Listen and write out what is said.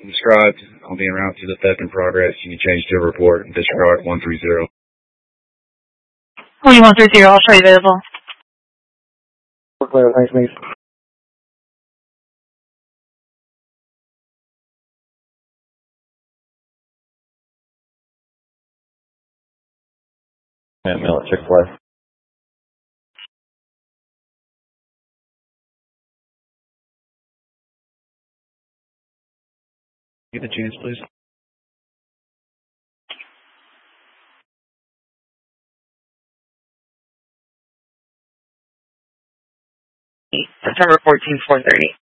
Described. I'll be en route to the theft in progress. You can change to a report. Disregard 130. 130, I'll show you available. We're clear, thanks, mate. Mail at Chick-fil-A. Get the chance, please. September 14th, 4:30.